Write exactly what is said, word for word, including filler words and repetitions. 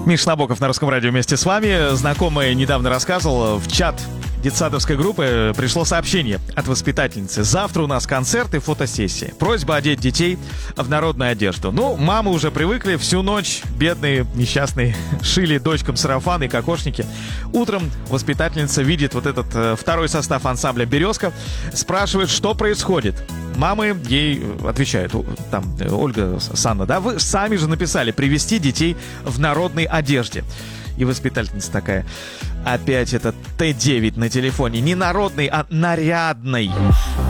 Миш Набоков на Русском радио вместе с вами. Знакомый недавно рассказывал, в чат детсадовской группы пришло сообщение от воспитательницы. Завтра у нас концерт и фотосессия. Просьба одеть детей в народную одежду. Ну, мамы уже привыкли, всю ночь бедные, несчастные, шили дочкам сарафаны и кокошники. Утром воспитательница видит вот этот э, второй состав ансамбля «Березка», спрашивает, что происходит. Мамы ей отвечают, там, Ольга, Санна, да, вы сами же написали привести детей в народной одежде. И воспитательница такая, опять это Т девять на телефоне, не народный, а нарядный.